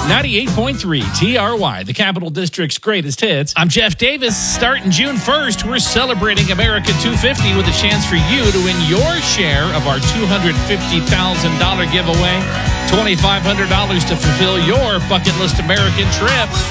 98.3 TRY, the Capital District's greatest hits. I'm Jeff Davis. Starting June 1st, we're celebrating America 250 with a chance for you to win your share of our $250,000 giveaway. $2,500 to fulfill your bucket list American trip.